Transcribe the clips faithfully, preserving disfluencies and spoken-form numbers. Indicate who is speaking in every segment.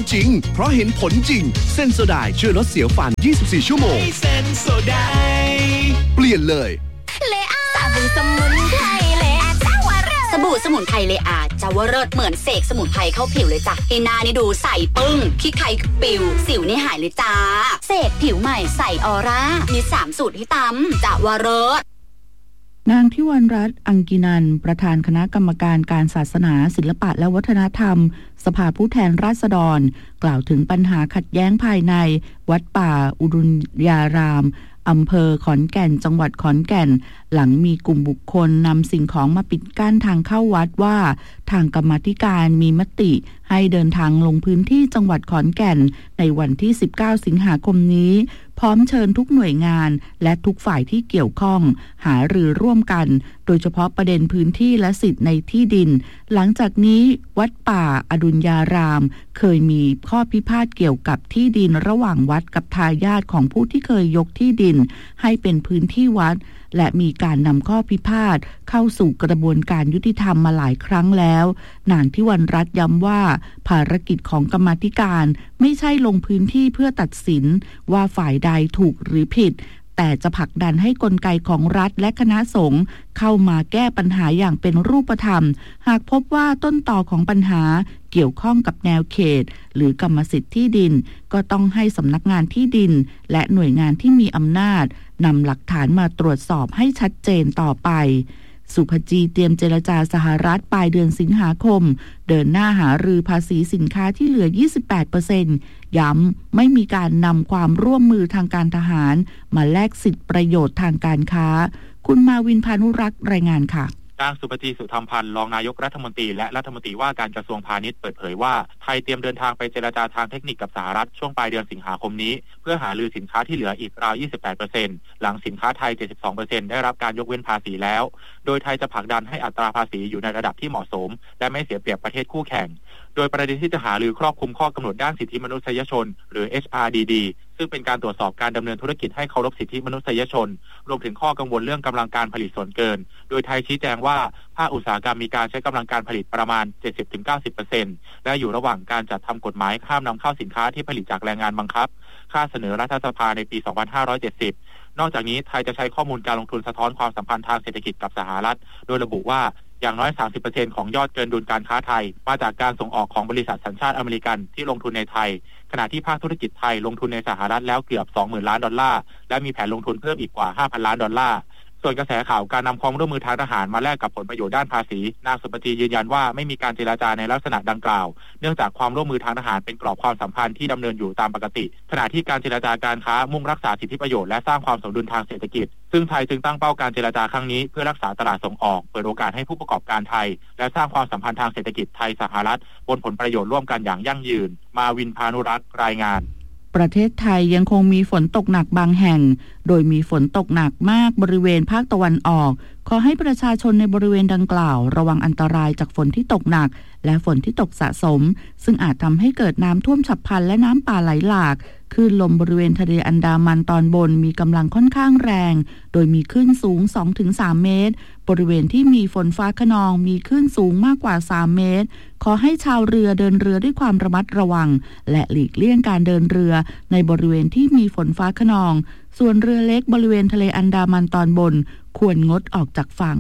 Speaker 1: จริงเพราะเห็นผลจริงเซนโซไดช่วยลดเสียวฟันยี่สิบสี่ชั่วโมง
Speaker 2: เซนโซได
Speaker 1: เปลี่ยนเลย
Speaker 3: เลอาสบู่สมุนไพรเลอาจาวเริศสบู่สมุนไพรเลอาจาวเริศเหมือนเสกสมุนไพรเข้าผิวเลยจ้ะให้หน้านี่ดูใสปึ้งขี้ไข่ปิวสิวนี่หายเลยจ้าเสกผิวใหม่ใสออร่ามีสามสูตรให้ตำจาวเริศ
Speaker 4: นางทิวรรณรัตน์อังกินันประธานคณะกรรมการการศาสนาศิลปะและวัฒนธรรมสภาผู้แทนราษฎรกล่าวถึงปัญหาขัดแย้งภายในวัดป่าอุรุยารามอำเภอขอนแก่นจังหวัดขอนแก่นหลังมีกลุ่มบุคคลนำสิ่งของมาปิดกั้นทางเข้าวัดว่าทางกรรมาธิการมีมติให้เดินทางลงพื้นที่จังหวัดขอนแก่นในวันที่สิบเก้าสิงหาคมนี้พร้อมเชิญทุกหน่วยงานและทุกฝ่ายที่เกี่ยวข้องหารือร่วมกันโดยเฉพาะประเด็นพื้นที่และสิทธิ์ในที่ดินหลังจากนี้วัดป่าอดุลยารามเคยมีข้อพิพาทเกี่ยวกับที่ดินระหว่างวัดกับทายาทของผู้ที่เคยยกที่ดินให้เป็นพื้นที่วัดและมีการนำข้อพิพาทเข้าสู่กระบวนการยุติธรรมมาหลายครั้งแล้วนางทิวรรณรัตน์ย้ำว่าภารกิจของกรรมาธิการไม่ใช่ลงพื้นที่เพื่อตัดสินว่าฝ่ายใดถูกหรือผิดแต่จะผลักดันให้กลไกของรัฐและคณะสงฆ์เข้ามาแก้ปัญหาอย่างเป็นรูปธรรมหากพบว่าต้นตอของปัญหาเกี่ยวข้องกับแนวเขตหรือกรรมสิทธิ์ที่ดินก็ต้องให้สำนักงานที่ดินและหน่วยงานที่มีอำนาจนำหลักฐานมาตรวจสอบให้ชัดเจนต่อไปสุภจีเตรียมเจรจาสหรัฐปลายเดือนสิงหาคมเดินหน้าหารือภาษีสินค้าที่เหลือ ยี่สิบแปดเปอร์เซ็นต์ ย้ำไม่มีการนำความร่วมมือทางการทหารมาแลกสิทธิประโยชน์ทางการค้าคุณมาวินพานุรักษ์รายงานค่ะ
Speaker 5: นางสุภจีสุธรรมพันธ์รองนายกรัฐมนตรีและรัฐมนตรีว่าการกระทรวงพาณิชย์เปิดเผยว่าไทยเตรียมเดินทางไปเจรจาทางเทคนิคกับสหรัฐช่วงปลายเดือนสิงหาคมนี้เพื่อหารือสินค้าที่เหลืออีกราว ยี่สิบแปดเปอร์เซ็นต์ หลังสินค้าไทย เจ็ดสิบสองเปอร์เซ็นต์ ได้รับการยกเว้นภาษีแล้วโดยไทยจะผลักดันให้อัตราภาษีอยู่ในระดับที่เหมาะสมและไม่เสียเปรียบประเทศคู่แข่งโดยประเด็นที่จะหารือครอบคลุมข้อกำหนดด้านสิทธิมนุษยชนหรือ เอช อาร์ ดี ดี ซึ่งเป็นการตรวจสอบการดำเนินธุรกิจให้เคารพสิทธิมนุษยชนรวมถึงข้อกังวลเรื่องกำลังการผลิตส่วนเกินโดยไทยชี้แจงว่าภาคอุตสาหกรรมมีการใช้กำลังการผลิตประมาณ เจ็ดสิบถึงเก้าสิบเปอร์เซ็นต์ และอยู่ระหว่างการจัดทำกฎหมายห้ามนำเข้าสินค้าที่ผลิตจากแรงงานบังคับค่าเสนอรัฐสภาในปี สองพันห้าร้อยเจ็ดสิบ นอกจากนี้ไทยจะใช้ข้อมูลการลงทุนสะท้อนความสัมพันธ์ทางเศรษฐกิจกับสหรัฐโดยระบุว่าอย่างน้อย สามสิบเปอร์เซ็นต์ ของยอดเกินดุลการค้าไทยมาจากการส่งออกของบริษัทสัญชาติอเมริกันที่ลงทุนในไทยขณะที่ภาคธุรกิจไทยลงทุนในสหรัฐแล้วเกือบ สองหมื่นล้านดอลลาร์และมีแผนลงทุนเพิ่มอีกกว่า ห้าพันล้านดอลลาร์ส่วนกระแสข่าวการนำความร่วมมือทางทหารมาแลกกับผลประโยชน์ด้านภาษีนางสุภจียืนยันว่าไม่มีการเจรจาในลักษณะดังกล่าวเนื่องจากความร่วมมือทางทหารเป็นกรอบความสัมพันธ์ที่ดำเนินอยู่ตามปกติขณะที่การเจรจาการค้ามุ่งรักษาสิทธิประโยชน์และสร้างความสมดุลทางเศรษฐกิจซึ่งไทยจึงตั้งเป้าการเจรจาครั้งนี้เพื่อรักษาตลาดส่งออกเปิดโอกาสให้ผู้ประกอบการไทยและสร้างความสัมพันธ์ทางเศรษฐกิจไทยสหรัฐบนผลประโยชน์ร่วมกันอย่างยั่งยืนมาวินพานุรัตน์รายงาน
Speaker 4: ประเทศไทยยังคงมีฝนตกหนักบางแห่งโดยมีฝนตกหนักมากบริเวณภาคตะวันออกขอให้ประชาชนในบริเวณดังกล่าวระวังอันตรายจากฝนที่ตกหนักและฝนที่ตกสะสมซึ่งอาจทำให้เกิดน้ำท่วมฉับพลันและน้ำป่าไหลหลากคลื่นลมบริเวณทะเลอันดามันตอนบนมีกำลังค่อนข้างแรงโดยมีคลื่นสูง สองถึงสาม เมตรบริเวณที่มีฝนฟ้าคะนองมีคลื่นสูงมากกว่าสามเมตรขอให้ชาวเรือเดินเรือด้วยความระมัดระวังและหลีกเลี่ยงการเดินเรือในบริเวณที่มีฝนฟ้าคะนองส่วนเรือเล็กบริเวณทะเลอันดามันตอนบนควรงดออกจากฝั่ง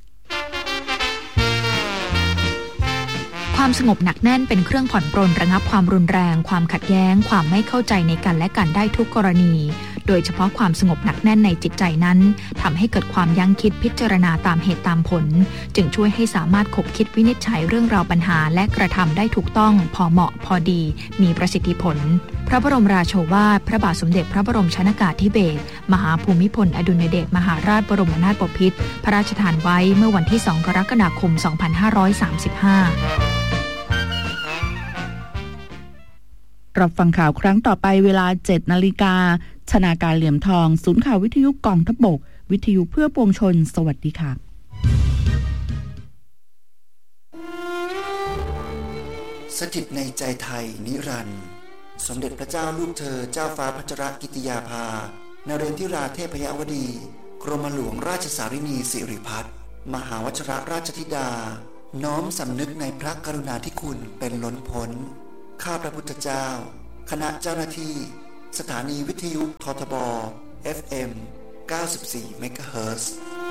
Speaker 6: ความสงบหนักแน่นเป็นเครื่องผ่อนปรนระงับความรุนแรงความขัดแย้งความไม่เข้าใจในกันและกันได้ทุกกรณีโดยเฉพาะความสงบหนักแน่นในจิตใจนั้นทำให้เกิดความยั้งคิดพิจารณาตามเหตุตามผลจึงช่วยให้สามารถคบคิดวินิจฉัยเรื่องราวปัญหาและกระทำได้ถูกต้องพอเหมาะพอดีมีประสิทธิผลพระบรมราโชวาทพระบาทสมเด็จพระบรมชนกาธิเบศรมหาภูมิพลอดุลยเดชมหาราชบรมนาถบพิตรพระราชทานไว้เมื่อวันที่สองกรกฎาคมสองพันห้าร้อยสามสิบห้า
Speaker 4: รับฟังข่าวครั้งต่อไปเวลา เจ็ดนาฬิกาชนาการเหลี่ยมทองศูนย์ข่าววิทยุกองทัพบกวิทยุเพื่อปวงชนสวัสดีค่ะ
Speaker 7: สถิตในใจไทยนิรันดร์สมเด็จพระเจ้าลูกเธอเจ้าฟ้าพัชรกิติยาภานเรนทิราเทพยวดีกรมหลวงราชสารินีสิริพัฒน์มหาวชิรราชธิดาน้อมสำนึกในพระกรุณาธิคุณเป็นล้นพ้นข้าพระพุทธเจ้าคณะเจ้าหน้าที่สถานีวิทยุททบ เอฟ เอ็ม เก้าสิบสี่ เมกะเฮิรตซ์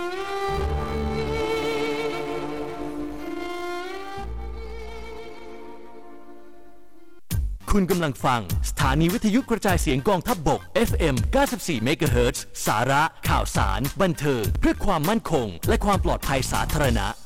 Speaker 2: คุณกำลังฟังสถานีวิทยุกระจายเสียงกองทัพบก เอฟ เอ็ม เก้าสิบสี่ เมกะเฮิรตซ์สาระข่าวสารบันเทิงเพื่อความมั่นคงและความปลอดภัยสาธารณะ